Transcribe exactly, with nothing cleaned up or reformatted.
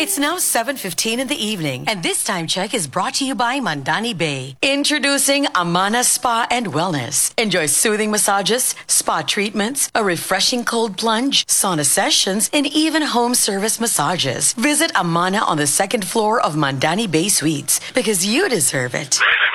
It's now seven fifteen in the evening, and this time check is brought to you by Mandani Bay. Introducing Amana Spa and Wellness. Enjoy soothing massages, spa treatments, a refreshing cold plunge, sauna sessions, and even home service massages. Visit Amana on the second floor of Mandani Bay Suites because you deserve it.